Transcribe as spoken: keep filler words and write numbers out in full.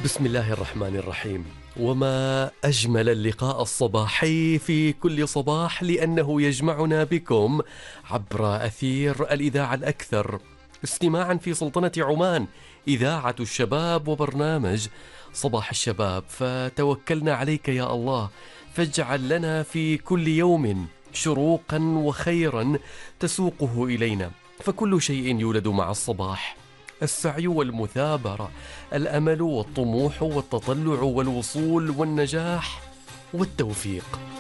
بسم الله الرحمن الرحيم. وما أجمل اللقاء الصباحي في كل صباح، لأنه يجمعنا بكم عبر أثير الإذاعة الأكثر استماعا في سلطنة عمان، إذاعة الشباب، وبرنامج صباح الشباب. فتوكلنا عليك يا الله، فاجعل لنا في كل يوم شروقا وخيرا تسوقه إلينا، فكل شيء يولد مع الصباح: السعي والمثابرة، الأمل والطموح والتطلع والوصول والنجاح والتوفيق.